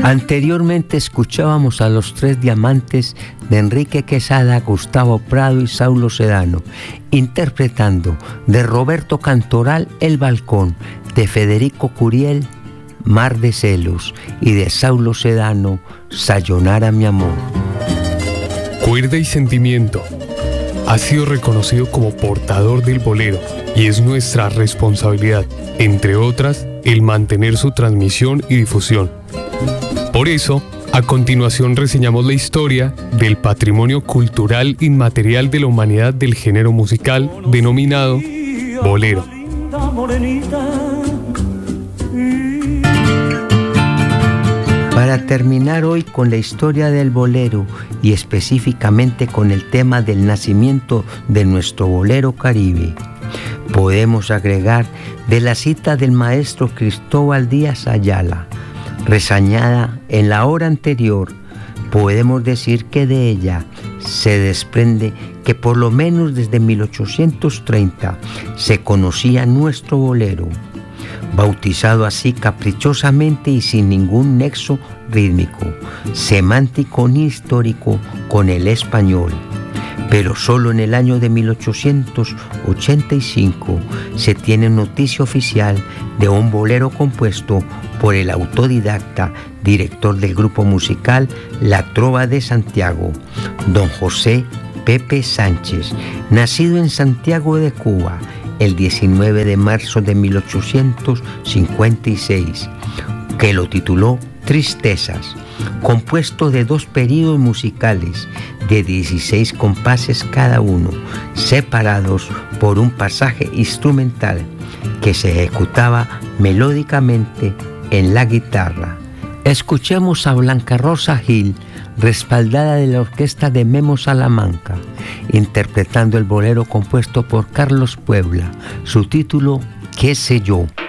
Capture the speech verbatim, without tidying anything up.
Anteriormente escuchábamos a Los Tres Diamantes de Enrique Quesada, Gustavo Prado y Saulo Sedano, interpretando de Roberto Cantoral El Balcón, de Federico Curiel Mar de Celos y de Saulo Sedano Sayonara mi amor. Cuerda y Sentimiento ha sido reconocido como portador del bolero y es nuestra responsabilidad, entre otras, el mantener su transmisión y difusión. Por eso, a continuación reseñamos la historia del patrimonio cultural inmaterial de la humanidad del género musical denominado bolero. Para terminar hoy con la historia del bolero y específicamente con el tema del nacimiento de nuestro bolero caribe, podemos agregar de la cita del maestro Cristóbal Díaz Ayala, reseñada en la hora anterior, podemos decir que de ella se desprende que por lo menos desde mil ochocientos treinta se conocía nuestro bolero, bautizado así caprichosamente y sin ningún nexo rítmico, semántico ni histórico con el español. Pero solo en el año de mil ochocientos ochenta y cinco se tiene noticia oficial de un bolero compuesto por el autodidacta, director del grupo musical La Trova de Santiago, don José Pepe Sánchez, nacido en Santiago de Cuba el diecinueve de marzo de mil ochocientos cincuenta y seis, que lo tituló Tristezas, compuesto de dos períodos musicales de dieciséis compases cada uno, separados por un pasaje instrumental que se ejecutaba melódicamente en la guitarra. Escuchemos a Blanca Rosa Gil, respaldada de la orquesta de Memo Salamanca, interpretando el bolero compuesto por Carlos Puebla, su título, ¿Qué sé yo?